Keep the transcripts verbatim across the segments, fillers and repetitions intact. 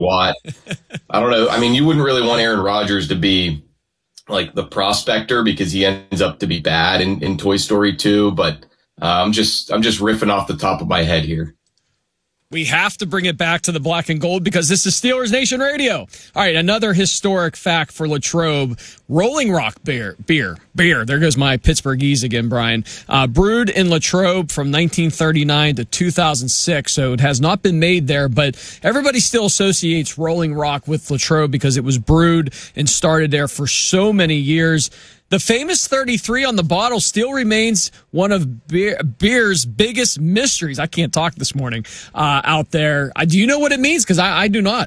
Watt. I don't know. I mean, you wouldn't really want Aaron Rodgers to be like the prospector because he ends up to be bad in, in Toy Story two. But uh, I'm just I'm just riffing off the top of my head here. We have to bring it back to the black and gold because this is Steelers Nation Radio. All right, another historic fact for Latrobe. Rolling Rock beer. Beer. Beer. There goes my Pittsburghese again, Brian. Uh, brewed in Latrobe from nineteen thirty-nine to two thousand six, so it has not been made there, but everybody still associates Rolling Rock with Latrobe because it was brewed and started there for so many years. The famous thirty-three on the bottle still remains one of beer, beer's biggest mysteries. I can't talk this morning uh, out there. Uh, do you know what it means? Because I, I do not.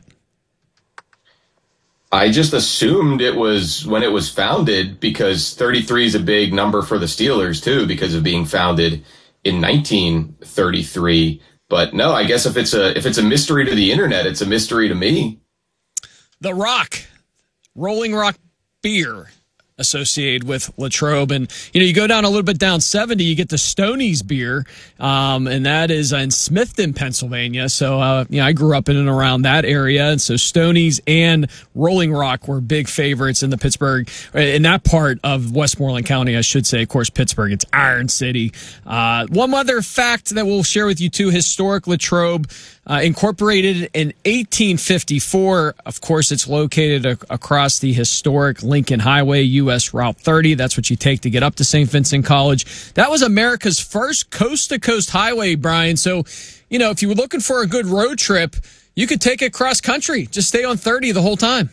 I just assumed it was when it was founded because thirty-three is a big number for the Steelers, too, because of being founded in nineteen thirty-three. But no, I guess if it's a if it's a mystery to the internet, it's a mystery to me. The Rock, Rolling Rock beer, associated with Latrobe. And, you know, you go down a little bit down seventy, you get the Stoney's beer, um, and that is in Smithton, Pennsylvania. So, uh, you know, I grew up in and around that area, and so Stoney's and Rolling Rock were big favorites in the Pittsburgh, in that part of Westmoreland County, I should say. Of course, Pittsburgh, it's Iron City. Uh, one other fact that we'll share with you, too, historic Latrobe, Uh, incorporated in eighteen fifty-four. Of course, it's located a- across the historic Lincoln Highway, U S Route thirty. That's what you take to get up to Saint Vincent College. That was America's first coast-to-coast highway, Brian. So, you know, if you were looking for a good road trip, you could take it cross-country. Just stay on thirty the whole time.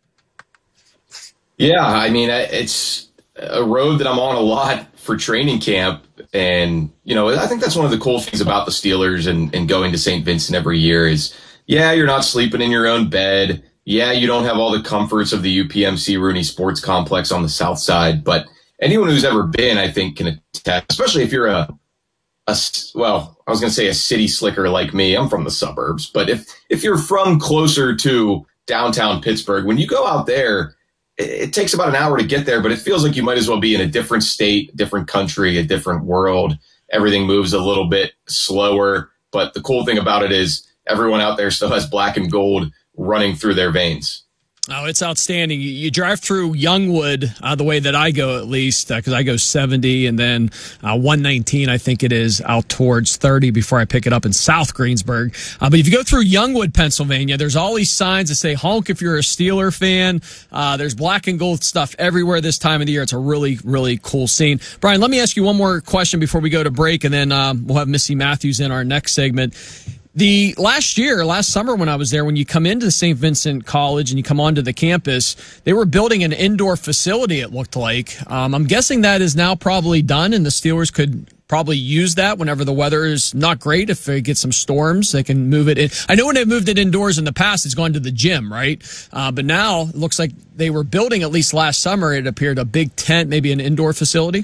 Yeah, I mean, it's a road that I'm on a lot for training camp. And, you know, I think that's one of the cool things about the Steelers and, and going to Saint Vincent every year is, yeah, you're not sleeping in your own bed. Yeah, you don't have all the comforts of the U P M C Rooney Sports Complex on the south side. But anyone who's ever been, I think, can attest, especially if you're a, a well, I was going to say a city slicker like me. I'm from the suburbs. But if, if you're from closer to downtown Pittsburgh, when you go out there, it takes about an hour to get there, but it feels like you might as well be in a different state, different country, a different world. Everything moves a little bit slower. But the cool thing about it is everyone out there still has black and gold running through their veins. Oh, it's outstanding. You, you drive through Youngwood, uh, the way that I go at least, because uh, I go seventy and then uh, one nineteen, I think it is, out towards thirty before I pick it up in South Greensburg. Uh, but if you go through Youngwood, Pennsylvania, there's all these signs that say honk if you're a Steeler fan. Uh, there's black and gold stuff everywhere this time of the year. It's a really, really cool scene. Brian, let me ask you one more question before we go to break, and then um, we'll have Missy Matthews in our next segment. The last year, last summer when I was there, when you come into Saint Vincent College and you come onto the campus, they were building an indoor facility, it looked like. Um, I'm guessing that is now probably done, and the Steelers could probably use that whenever the weather is not great. If they get some storms, they can move it in. I know when they've moved it indoors in the past, it's gone to the gym, right? Uh, but now it looks like they were building, at least last summer, it appeared a big tent, maybe an indoor facility.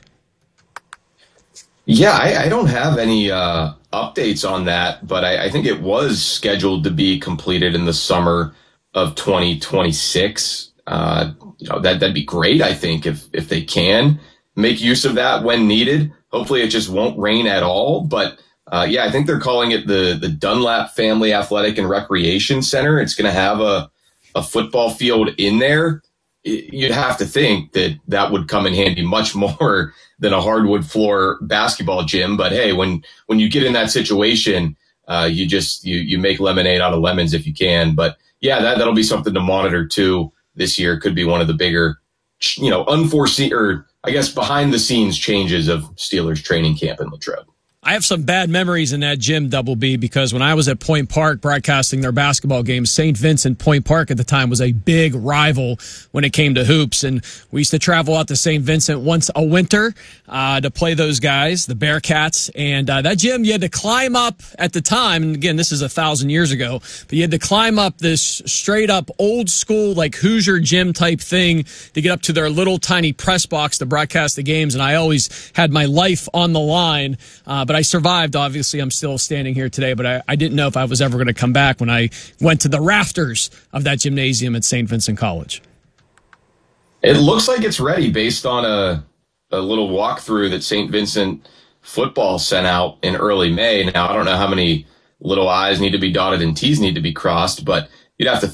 Yeah, I, I don't have any uh, updates on that, but I, I think it was scheduled to be completed in the summer of twenty twenty-six. Uh, you know, that that'd be great. I think if if they can make use of that when needed. Hopefully, it just won't rain at all. But uh, yeah, I think they're calling it the the Dunlap Family Athletic and Recreation Center. It's going to have a a football field in there. You'd have to think that that would come in handy much more than a hardwood floor basketball gym. But hey, when, when you get in that situation, uh, you just, you, you make lemonade out of lemons if you can. But yeah, that, that'll be something to monitor too this year. Could be one of the bigger, you know, unforeseen, or I guess behind the scenes changes of Steelers training camp in Latrobe. I have some bad memories in that gym, Double B, because when I was at Point Park broadcasting their basketball games, Saint Vincent Point Park at the time was a big rival when it came to hoops. And we used to travel out to Saint Vincent once a winter uh, to play those guys, the Bearcats. And uh, that gym, you had to climb up at the time. And again, this is a thousand years ago, but you had to climb up this straight up old school, like Hoosier gym type thing to get up to their little tiny press box to broadcast the games. And I always had my life on the line. Uh, but I survived. Obviously, I'm still standing here today, but I, I didn't know if I was ever going to come back when I went to the rafters of that gymnasium at Saint Vincent College. It looks like it's ready based on a, a little walkthrough that Saint Vincent football sent out in early May. Now, I don't know how many little I's need to be dotted and T's need to be crossed, but you'd have to